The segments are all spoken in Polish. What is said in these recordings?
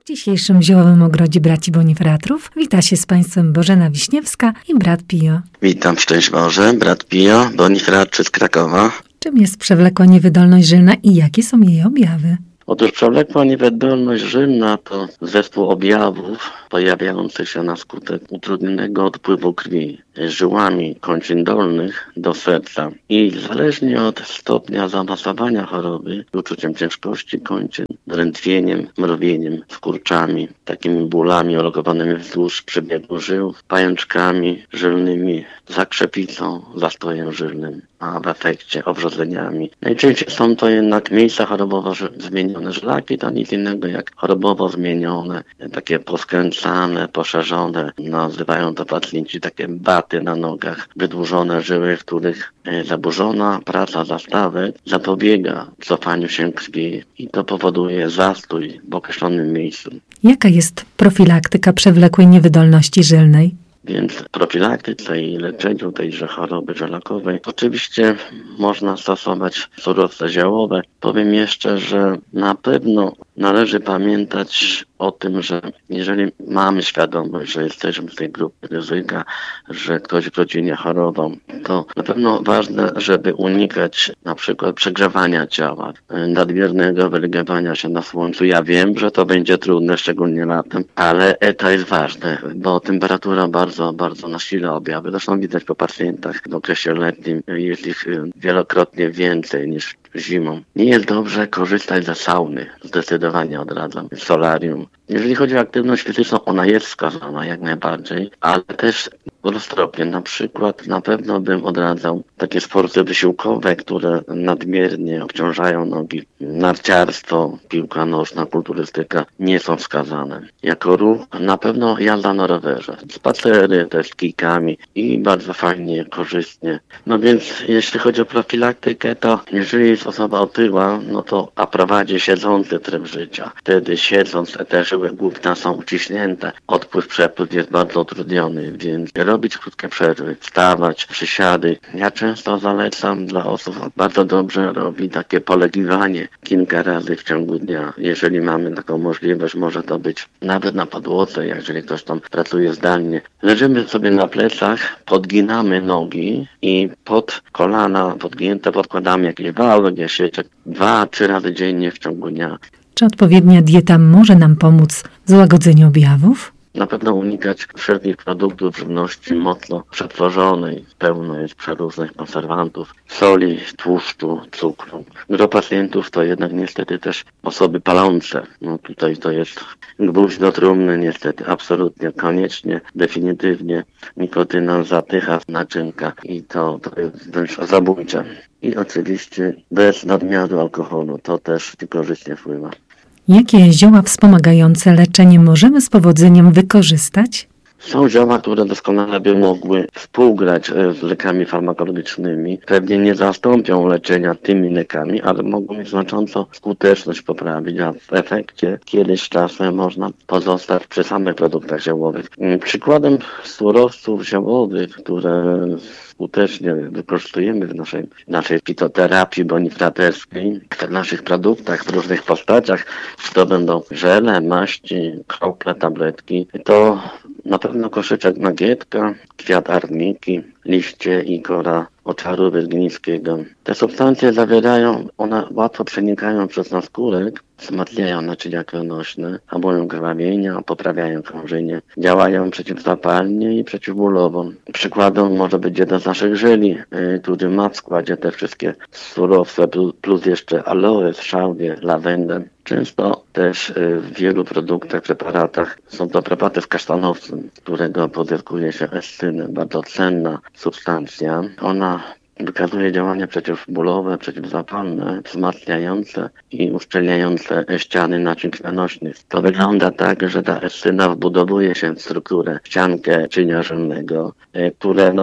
dzisiejszym ziołowym ogrodzie braci Bonifratrów wita się z Państwem Bożena Wiśniewska i brat Pio. Witam, szczęść Boże, brat Pio, Bonifratrzy z Krakowa. Czym jest przewlekła niewydolność żylna i jakie są jej objawy? Otóż przewlekła niewydolność żylna to zespół objawów pojawiających się na skutek utrudnionego odpływu krwi żyłami kończyn dolnych do serca i zależnie od stopnia zaawansowania choroby, uczuciem ciężkości kończyn, drętwieniem, mrowieniem, skurczami, takimi bólami ulokowanymi wzdłuż przebiegu żył, pajączkami żylnymi, zakrzepicą, zastojem żylnym, a w efekcie obrzodzeniami. Najczęściej są to jednak miejsca chorobowo zmienione żylaki, to nic innego jak chorobowo zmienione, takie poskręcane, poszerzone, nazywają to pacjenci takie baty na nogach, wydłużone żyły, w których zaburzona praca zastawek zapobiega cofaniu się krwi i to powoduje zastój w określonym miejscu. Jaka jest profilaktyka przewlekłej niewydolności żylnej? Więc w profilaktyce i leczeniu tejże choroby żylakowej oczywiście można stosować surowce ziołowe. Powiem jeszcze, że na pewno należy pamiętać o tym, że jeżeli mamy świadomość, że jesteśmy w tej grupie ryzyka, że ktoś w rodzinie chorował, to na pewno ważne, żeby unikać na przykład przegrzewania ciała, nadmiernego wylegiwania się na słońcu. Ja wiem, że to będzie trudne, szczególnie latem, ale to jest ważne, bo temperatura bardzo nasila objawy. Zresztą widać po pacjentach w okresie letnim, jest ich wielokrotnie więcej niż zimą. Nie jest dobrze korzystać ze sauny. Zdecydowanie odradzam. Solarium. Jeżeli chodzi o aktywność fizyczną, ona jest wskazana jak najbardziej, ale też roztropnie. Na przykład na pewno bym odradzał takie sporty wysiłkowe, które nadmiernie obciążają nogi. Narciarstwo, piłka nożna, kulturystyka nie są wskazane. Jako ruch na pewno jazda na rowerze. Spacery też z kijkami i bardzo fajnie, korzystnie. No więc jeśli chodzi o profilaktykę, to jeżeli jest osoba otyła, no to a prowadzi siedzący tryb życia. Wtedy siedząc te żyły główne są uciśnięte. Przepływ jest bardzo utrudniony, więc robić krótkie przerwy, wstawać, przysiady. Ja często zalecam dla osób, bardzo dobrze robi takie polegiwanie kilka razy w ciągu dnia. Jeżeli mamy taką możliwość, może to być nawet na podłodze, jeżeli ktoś tam pracuje zdalnie. Leżymy sobie na plecach, podginamy nogi i pod kolana podgięte podkładamy jakieś wały, jakieś sieciek 2-3 razy dziennie w ciągu dnia. Czy odpowiednia dieta może nam pomóc w złagodzeniu objawów? Na pewno unikać wszelkich produktów żywności mocno przetworzonej, pełno jest przeróżnych konserwantów, soli, tłuszczu, cukru. Gro pacjentów to jednak niestety też osoby palące. No tutaj to jest gwóźdź do trumny niestety, absolutnie, koniecznie, definitywnie. Nikotyna zapycha naczynka i to jest wręcz zabójcze. I oczywiście bez nadmiaru alkoholu, to też niekorzystnie wpływa. Jakie zioła wspomagające leczenie możemy z powodzeniem wykorzystać? Są zioła, które doskonale by mogły współgrać z lekami farmakologicznymi. Pewnie nie zastąpią leczenia tymi lekami, ale mogą mieć znacząco skuteczność poprawić, a w efekcie kiedyś czasem można pozostać przy samych produktach ziołowych. Przykładem surowców ziołowych, które skutecznie wykorzystujemy w naszej fitoterapii bonifraterskiej, w naszych produktach w różnych postaciach, czy to będą żele, maści, krople, tabletki, to na pewno koszyczek nagietka, kwiat arniki, liście i kora oczaru wyrgnińskiego. Te substancje zawierają, one łatwo przenikają przez naskórek, wzmacniają naczynia krwionośne, hamują krwawienia, poprawiają krążenie, działają przeciwzapalnie i przeciwbólowo. Przykładem może być jeden z naszych żeli, który ma w składzie te wszystkie surowce, plus jeszcze aloes, szałwię, lawendę. Często też w wielu produktach, preparatach są to preparaty w kasztanowcu, którego pozyskuje się escynę, bardzo cenna substancja. Ona wykazuje działania przeciwbólowe, przeciwzapalne, wzmacniające i uszczelniające ściany naczyń krwionośnych. To wygląda tak, że ta escyna wbudowuje się w strukturę ściankę naczynia żylnego, które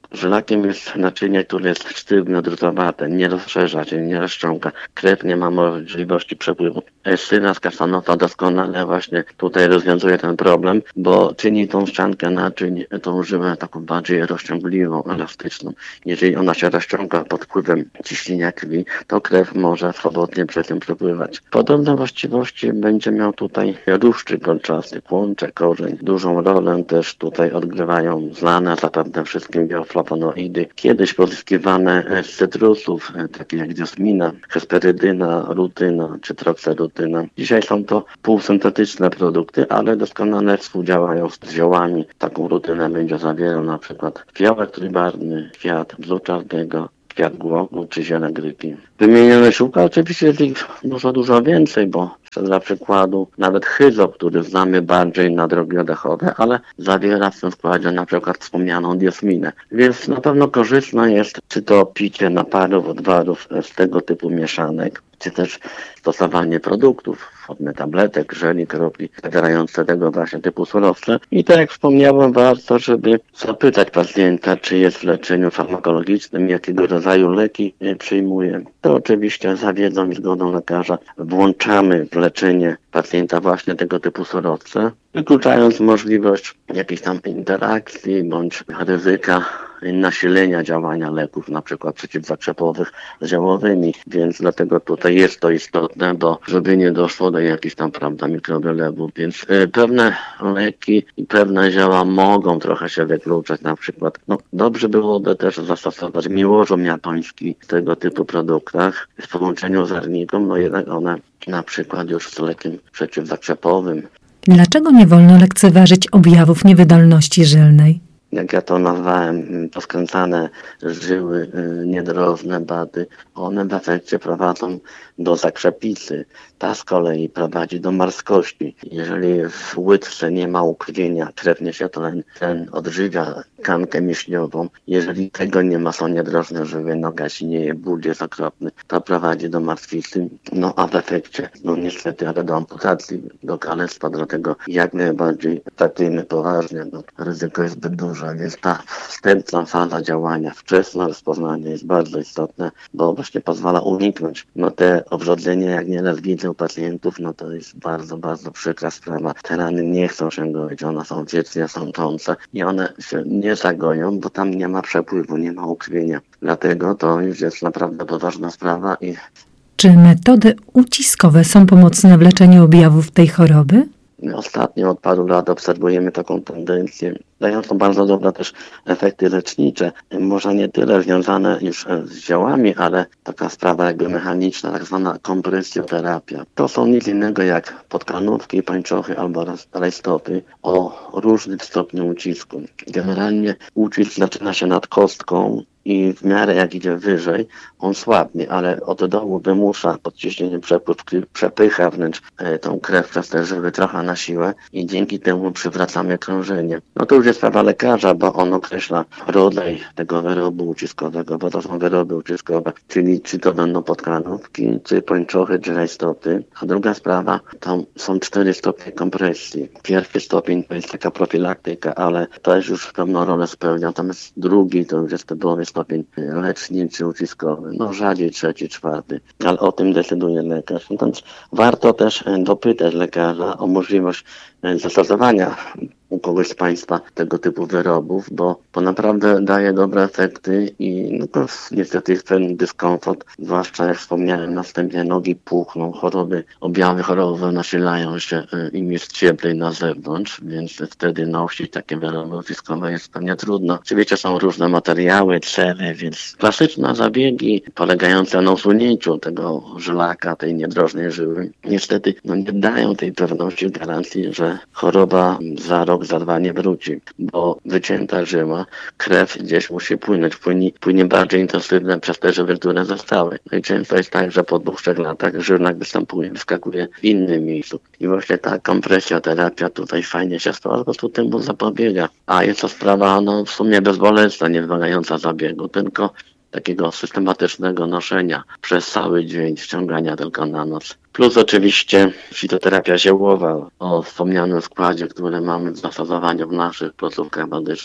Żelakiem jest naczynie, które jest sztywne, drutowate, nie rozszerza się, nie rozciąga. Krew nie ma możliwości przepływu. Syras kasztanowa doskonale właśnie tutaj rozwiązuje ten problem, bo czyni tą ściankę naczyń, tą żyłę taką bardziej rozciągliwą, elastyczną. Jeżeli ona się rozciąga pod wpływem ciśnienia krwi, to krew może swobodnie przez nią przepływać. Podobne właściwości będzie miał tutaj ruszczyk kolczasty, kłącze, korzeń. Dużą rolę też tutaj odgrywają znane zapewne wszystkim bioflavonoidy, kiedyś pozyskiwane z cytrusów, takie jak diosmina, hesperydyna, rutyna czy trokserutyna. Dzisiaj są to półsyntetyczne produkty, ale doskonale współdziałają z ziołami. Taką rutynę będzie zawierał na przykład fiołek trójbarwny, kwiat bzu czarnego, kwiat głogu czy ziele gryki. Wymienione ziółka oczywiście jest ich dużo więcej, bo dla przykładu nawet hyzop, który znamy bardziej na drogi oddechowe, ale zawiera w tym składzie na przykład wspomnianą diosminę. Więc na pewno korzystne jest czy to picie naparów, odwarów z tego typu mieszanek, czy też stosowanie produktów w formie tabletek, żeli, kropli, zawierające tego właśnie typu surowce. I tak jak wspomniałem, warto, żeby zapytać pacjenta, czy jest w leczeniu farmakologicznym, jakiego rodzaju leki przyjmuje. To oczywiście za wiedzą i zgodą lekarza włączamy w leczenie pacjenta właśnie tego typu surowce, wykluczając możliwość jakiejś tam interakcji bądź ryzyka nasilenia działania leków, na przykład przeciwzakrzepowych z ziołowymi, więc dlatego tutaj jest to istotne, bo żeby nie doszło do jakichś tam, mikrowylewu, więc pewne leki i pewne zioła mogą trochę się wykluczać, na przykład, dobrze byłoby też zastosować miłożom jatoński w tego typu produktach w połączeniu z arniką, jednak one na przykład już z lekiem przeciwzakrzepowym. Dlaczego nie wolno lekceważyć objawów niewydolności żylnej? Jak ja to nazwałem, poskręcane żyły, niedrożne bady, one w efekcie prowadzą do zakrzepicy. Ta z kolei prowadzi do marskości. Jeżeli w łydce nie ma ukrwienia, krew nie się ten odżywia tkankę mięśniową. Jeżeli tego nie ma, są niedrożne żyły, noga sinieje, ból jest okropny, to prowadzi do martwicy. A w efekcie, niestety, ale do amputacji, do kalectwa, dlatego jak najbardziej traktujmy poważnie, ryzyko jest zbyt duże, więc ta wstępna faza działania, wczesne rozpoznanie jest bardzo istotne, bo właśnie pozwala uniknąć te obrzodzenia, jak nieraz widzę u pacjentów, to jest bardzo, bardzo przykra sprawa. Te rany nie chcą się goić, one są wiecznie sączące i one się nie zagoją, bo tam nie ma przepływu, nie ma ukrwienia. Dlatego to już jest naprawdę poważna sprawa. Czy metody uciskowe są pomocne w leczeniu objawów tej choroby? Ostatnio od paru lat obserwujemy taką tendencję, dającą bardzo dobre też efekty lecznicze. Może nie tyle związane już z ziołami, ale taka sprawa jakby mechaniczna, tak zwana kompresjoterapia. To są nic innego jak podkanówki, pańczochy albo rajstopy o różnym stopniu ucisku. Generalnie ucisk zaczyna się nad kostką i w miarę jak idzie wyżej, on słabnie, ale od dołu wymusza pod ciśnieniem przepływ, przepycha wręcz tą krew przez te żyły trochę na siłę i dzięki temu przywracamy krążenie. To już jest sprawa lekarza, bo on określa rodzaj tego wyrobu uciskowego, bo to są wyroby uciskowe, czyli czy to będą podkanówki, czy pończochy, czy rajstopy. A druga sprawa, to są 4 stopnie kompresji. Pierwszy stopień to jest taka profilaktyka, ale też już pewną rolę spełnia. Natomiast drugi to już jest typowy stopień leczniczy, uciskowy. Rzadziej 3., 4., ale o tym decyduje lekarz. Więc warto też dopytać lekarza o możliwość zastosowania u kogoś z Państwa tego typu wyrobów, bo naprawdę daje dobre efekty i to niestety jest ten dyskomfort, zwłaszcza jak wspomniałem, następnie nogi puchną, objawy chorobowe nasilają się, im jest cieplej na zewnątrz, więc wtedy nosić takie wyroby uciskowe jest pewnie trudno. Oczywiście są różne materiały, cele, więc klasyczne zabiegi polegające na usunięciu tego żylaka, tej niedrożnej żyły, niestety nie dają tej pewności, gwarancji, że choroba za rok, za 2 nie wróci, bo wycięta żyła, krew gdzieś musi płynąć, płynie bardziej intensywnie przez te żyły, które zostały. I często jest tak, że po 2-3 latach żyłnak występuje, wyskakuje w innym miejscu. I właśnie ta kompresjoterapia tutaj fajnie się po prostu temu zapobiega. A jest to sprawa w sumie bezbolesna, nie wymagająca zabiegu, tylko takiego systematycznego noszenia przez cały dzień, ściągania tylko na noc. Plus oczywiście fitoterapia ziołowa o wspomnianym składzie, który mamy w zastosowaniu w naszych placówkach medycznych.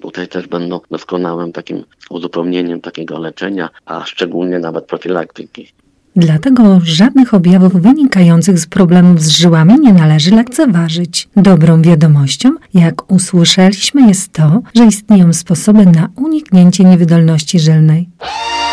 tutaj też będą doskonałym takim uzupełnieniem takiego leczenia, a szczególnie nawet profilaktyki. Dlatego żadnych objawów wynikających z problemów z żyłami nie należy lekceważyć. Dobrą wiadomością, jak usłyszeliśmy, jest to, że istnieją sposoby na uniknięcie niewydolności żylnej.